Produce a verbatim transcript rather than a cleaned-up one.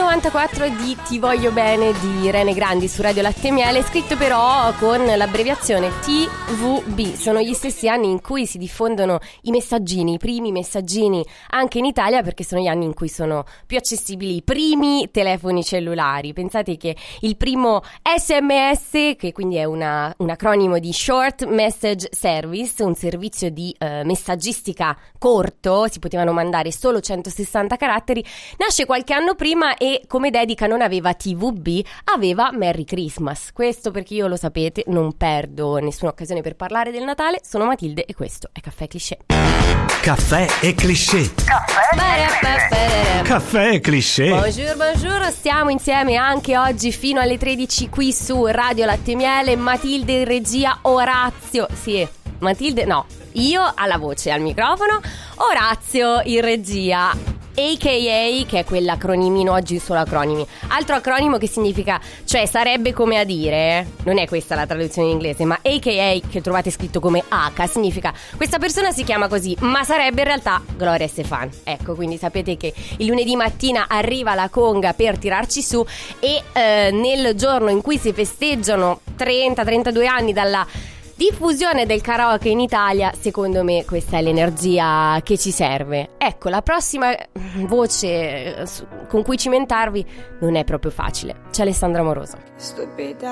novantaquattro di Ti voglio bene di Rene Grandi su Radio Latte e Miele, scritto però con l'abbreviazione T V B. Sono gli stessi anni in cui si diffondono i messaggini, i primi messaggini anche in Italia, perché sono gli anni in cui sono più accessibili i primi telefoni cellulari. Pensate che il primo S M S, che quindi è una, un acronimo di Short Message Service, un servizio di eh, messaggistica corto, si potevano mandare solo centosessanta caratteri, nasce qualche anno prima e come dedica non aveva T V B, aveva Merry Christmas. Questo perché io, lo sapete, non perdo nessuna occasione per parlare del Natale. Sono Matilde e questo è Caffè Cliché. Caffè e Cliché. Caffè. Caffè e Cliché. Buongiorno, buongiorno, stiamo insieme anche oggi fino alle tredici qui su Radio Latte e Miele. Matilde in regia, Orazio, sì, Matilde, no, io alla voce, al microfono, Orazio in regia, A K A, che è quell'acronimino, oggi solo acronimi, altro acronimo che significa, cioè sarebbe come a dire, non è questa la traduzione in inglese, ma A K A, che trovate scritto come H, significa questa persona si chiama così, ma sarebbe in realtà Gloria Estefan. Ecco, quindi sapete che il lunedì mattina arriva la conga per tirarci su e eh, nel giorno in cui si festeggiano trenta trentadue anni dalla diffusione del karaoke in Italia, secondo me questa è l'energia che ci serve. Ecco, la prossima voce con cui cimentarvi non è proprio facile. C'è Alessandra Moroso. Stupida.